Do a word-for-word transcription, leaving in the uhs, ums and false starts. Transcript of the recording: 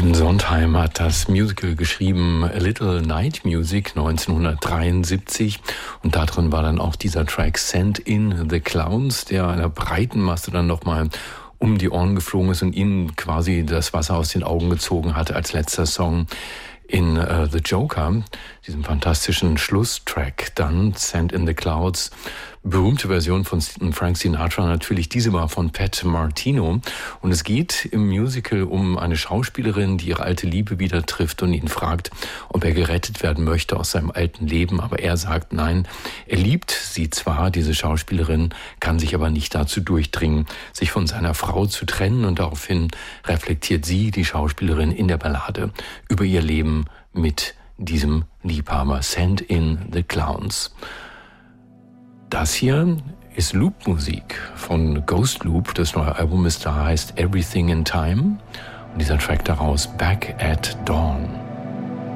Stephen Sondheim hat das Musical geschrieben, A Little Night Music, neunzehnhundertdreiundsiebzig. Und darin war dann auch dieser Track Send in the Clowns, der einer breiten Masse dann nochmal um die Ohren geflogen ist und ihnen quasi das Wasser aus den Augen gezogen hat als letzter Song in uh, The Joker, diesem fantastischen Schlusstrack dann, Send in the Clouds. Berühmte Version von Frank Sinatra natürlich, diese war von Pat Martino. Und es geht im Musical um eine Schauspielerin, die ihre alte Liebe wieder trifft und ihn fragt, ob er gerettet werden möchte aus seinem alten Leben. Aber er sagt nein, er liebt sie zwar, diese Schauspielerin, kann sich aber nicht dazu durchdringen, sich von seiner Frau zu trennen. Und daraufhin reflektiert sie, die Schauspielerin, in der Ballade über ihr Leben mit diesem Liebhaber. Send in the Clowns. Das hier ist Loop-Musik von Ghost Loop. Das neue Album ist da, heißt Everything in Time. Und dieser Track daraus, Back at Dawn.